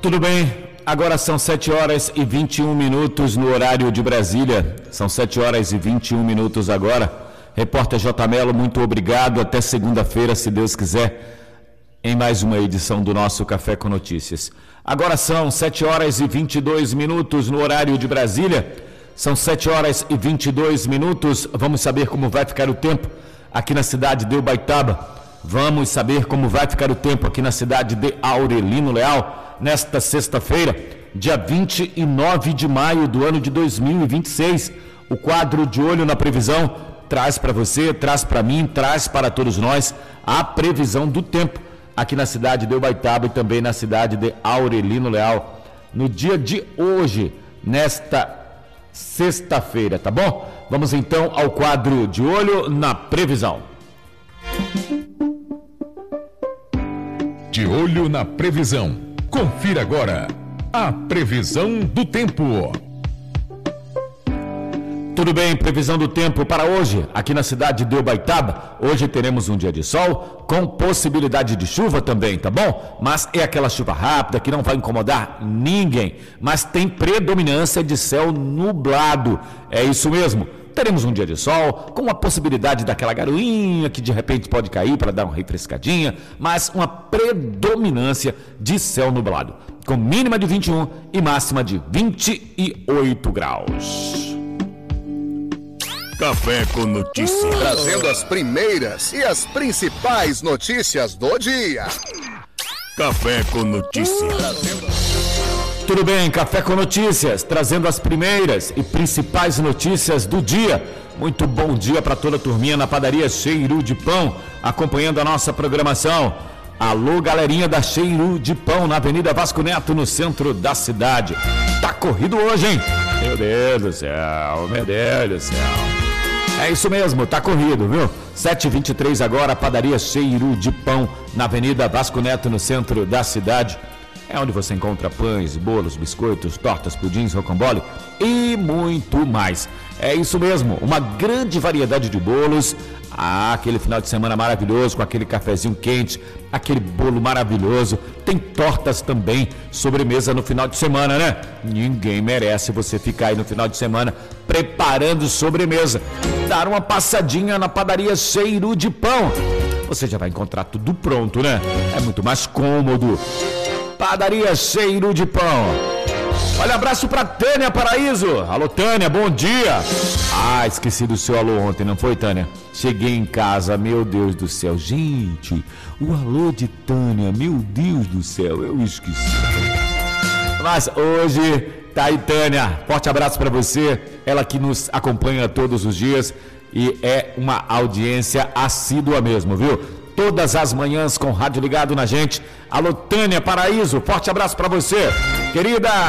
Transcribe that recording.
Tudo bem, agora são 7 horas e 21 minutos no horário de Brasília. São 7 horas e 21 minutos agora. Repórter J. Melo, muito obrigado. Até segunda-feira, se Deus quiser, em mais uma edição do nosso Café com Notícias. Agora são 7 horas e 22 minutos no horário de Brasília. São 7 horas e 22 minutos. Vamos saber como vai ficar o tempo aqui na cidade de Ubaitaba. Vamos saber como vai ficar o tempo aqui na cidade de Aurelino Leal nesta sexta-feira, dia 29 de maio do ano de 2026. O quadro de olho na previsão traz para você, traz para mim, traz para todos nós a previsão do tempo aqui na cidade de Ubaitaba e também na cidade de Aurelino Leal no dia de hoje, nesta sexta-feira, tá bom? Vamos então ao quadro de olho na previsão. De olho na previsão. Confira agora a previsão do tempo. Tudo bem, previsão do tempo para hoje, aqui na cidade de Ubaitaba. Hoje teremos um dia de sol, com possibilidade de chuva também, tá bom? Mas é aquela chuva rápida que não vai incomodar ninguém, mas tem predominância de céu nublado. É isso mesmo. Teremos um dia de sol, com a possibilidade daquela garoinha que de repente pode cair para dar uma refrescadinha, mas uma predominância de céu nublado, com mínima de 21 e máxima de 28 graus. Café com Notícias. Trazendo as primeiras e as principais notícias do dia. Café com Notícias. Tudo bem, Café com Notícias, trazendo as primeiras e principais notícias do dia. Muito bom dia para toda a turminha na padaria Cheiro de Pão, acompanhando a nossa programação. Alô, galerinha da Cheiro de Pão, na Avenida Vasco Neto, no centro da cidade. Tá corrido hoje, hein? Meu Deus do céu, meu Deus do céu. É isso mesmo, tá corrido, viu? 7h23 agora, padaria Cheiro de Pão, na Avenida Vasco Neto, no centro da cidade. É onde você encontra pães, bolos, biscoitos, tortas, pudins, rocambole e muito mais. É isso mesmo, uma grande variedade de bolos. Aquele final de semana maravilhoso, com aquele cafezinho quente, aquele bolo maravilhoso. Tem tortas também, sobremesa no final de semana, né? Ninguém merece você ficar aí no final de semana preparando sobremesa. Dar uma passadinha na padaria Cheiro de Pão. Você já vai encontrar tudo pronto, né? É muito mais cômodo. Padaria Cheiro de Pão. Olha, abraço pra Tânia Paraíso. Alô, Tânia, bom dia. Ah, esqueci do seu alô ontem, não foi, Tânia? Cheguei em casa, meu Deus do céu. Gente, o alô de Tânia, meu Deus do céu, eu esqueci. Mas hoje tá aí, Tânia. Forte abraço pra você. Ela que nos acompanha todos os dias e é uma audiência assídua mesmo, viu? Todas as manhãs com rádio ligado na gente. Alô, Tânia Paraíso, forte abraço pra você, querida.